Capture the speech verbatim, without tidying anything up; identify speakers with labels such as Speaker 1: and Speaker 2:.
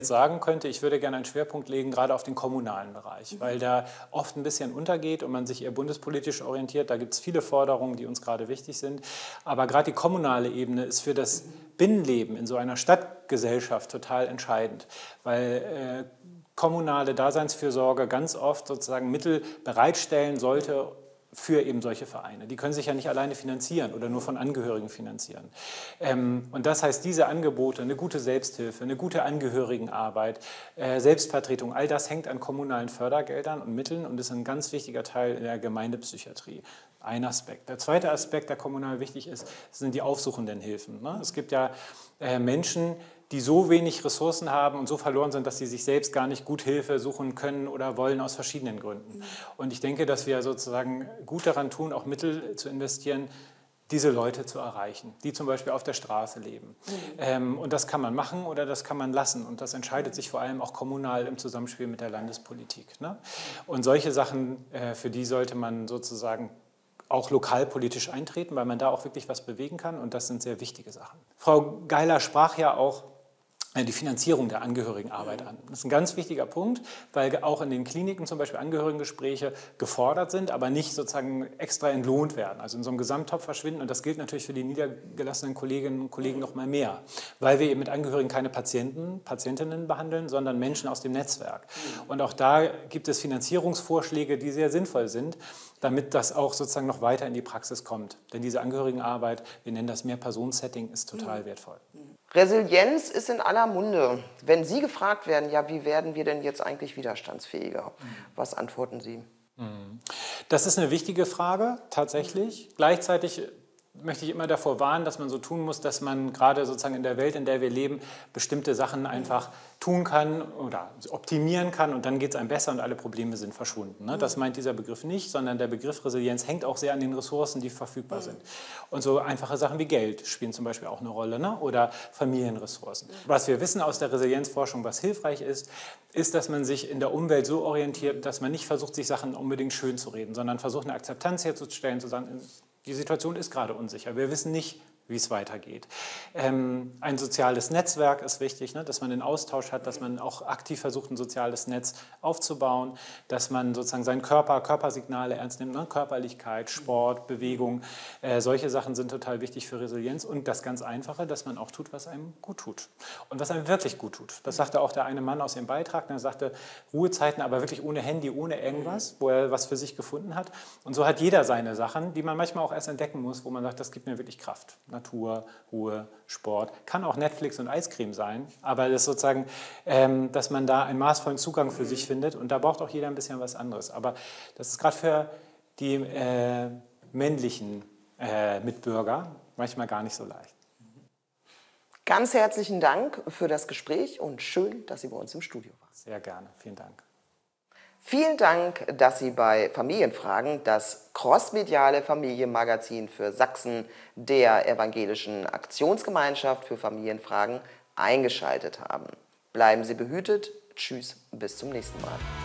Speaker 1: sagen könnte, ich würde gerne einen Schwerpunkt legen, gerade auf den kommunalen Bereich, weil da oft ein bisschen untergeht und man sich eher bundespolitisch orientiert. Da gibt es viele Forderungen, die uns gerade wichtig sind. Aber gerade die kommunale Ebene ist für das Binnenleben in so einer Stadtgesellschaft total entscheidend, weil äh, kommunale Daseinsfürsorge ganz oft sozusagen Mittel bereitstellen sollte für eben solche Vereine. Die können sich ja nicht alleine finanzieren oder nur von Angehörigen finanzieren. Ähm, und das heißt, diese Angebote, eine gute Selbsthilfe, eine gute Angehörigenarbeit, äh, Selbstvertretung, all das hängt an kommunalen Fördergeldern und Mitteln und ist ein ganz wichtiger Teil der Gemeindepsychiatrie. Ein Aspekt. Der zweite Aspekt, der kommunal wichtig ist, sind die aufsuchenden Hilfen. Ne? Es gibt ja äh, Menschen, die so wenig Ressourcen haben und so verloren sind, dass sie sich selbst gar nicht gut Hilfe suchen können oder wollen aus verschiedenen Gründen. Und ich denke, dass wir sozusagen gut daran tun, auch Mittel zu investieren, diese Leute zu erreichen, die zum Beispiel auf der Straße leben. Mhm. Ähm, und das kann man machen oder das kann man lassen. Und das entscheidet sich vor allem auch kommunal im Zusammenspiel mit der Landespolitik. Ne? Und solche Sachen, äh, für die sollte man sozusagen auch lokalpolitisch eintreten, weil man da auch wirklich was bewegen kann. Und das sind sehr wichtige Sachen. Frau Geiler sprach ja auch die Finanzierung der Angehörigenarbeit an. Das ist ein ganz wichtiger Punkt, weil auch in den Kliniken zum Beispiel Angehörigengespräche gefordert sind, aber nicht sozusagen extra entlohnt werden, also in so einem Gesamttopf verschwinden. Und das gilt natürlich für die niedergelassenen Kolleginnen und Kollegen noch mal mehr, weil wir eben mit Angehörigen keine Patienten, Patientinnen behandeln, sondern Menschen aus dem Netzwerk. Und auch da gibt es Finanzierungsvorschläge, die sehr sinnvoll sind, damit das auch sozusagen noch weiter in die Praxis kommt. Denn diese Angehörigenarbeit, wir nennen das Mehr-Personen-Setting, ist total wertvoll.
Speaker 2: Resilienz ist in aller Munde. Wenn Sie gefragt werden, ja, wie werden wir denn jetzt eigentlich widerstandsfähiger? Was antworten Sie?
Speaker 1: Das ist eine wichtige Frage, tatsächlich. Gleichzeitig möchte ich immer davor warnen, dass man so tun muss, dass man gerade sozusagen in der Welt, in der wir leben, bestimmte Sachen einfach tun kann oder optimieren kann und dann geht es einem besser und alle Probleme sind verschwunden. Ne? Das meint dieser Begriff nicht, sondern der Begriff Resilienz hängt auch sehr an den Ressourcen, die verfügbar sind. Und so einfache Sachen wie Geld spielen zum Beispiel auch eine Rolle, ne? Oder Familienressourcen. Was wir wissen aus der Resilienzforschung, was hilfreich ist, ist, dass man sich in der Umwelt so orientiert, dass man nicht versucht, sich Sachen unbedingt schön zu reden, sondern versucht, eine Akzeptanz herzustellen, zu sagen, die Situation ist gerade unsicher. Wir wissen nicht, wie es weitergeht. Ähm, ein soziales Netzwerk ist wichtig, ne? Dass man den Austausch hat, dass man auch aktiv versucht, ein soziales Netz aufzubauen, dass man sozusagen seinen Körper, Körpersignale ernst nimmt, ne? Körperlichkeit, Sport, Bewegung, äh, solche Sachen sind total wichtig für Resilienz und das ganz Einfache, dass man auch tut, was einem gut tut und was einem wirklich gut tut. Das sagte auch der eine Mann aus dem Beitrag, der sagte, Ruhezeiten, aber wirklich ohne Handy, ohne irgendwas, wo er was für sich gefunden hat und so hat jeder seine Sachen, die man manchmal auch erst entdecken muss, wo man sagt, das gibt mir wirklich Kraft. Natur, Ruhe, Sport. Kann auch Netflix und Eiscreme sein, aber das ist sozusagen, ähm, dass man da einen maßvollen Zugang für sich findet und da braucht auch jeder ein bisschen was anderes. Aber das ist gerade für die äh, männlichen äh, Mitbürger manchmal gar nicht so leicht.
Speaker 2: Ganz herzlichen Dank für das Gespräch und schön, dass Sie bei uns im Studio waren.
Speaker 1: Sehr gerne, vielen Dank.
Speaker 2: Vielen Dank, dass Sie bei Familienfragen das crossmediale Familienmagazin für Sachsen der Evangelischen Aktionsgemeinschaft für Familienfragen eingeschaltet haben. Bleiben Sie behütet. Tschüss, bis zum nächsten Mal.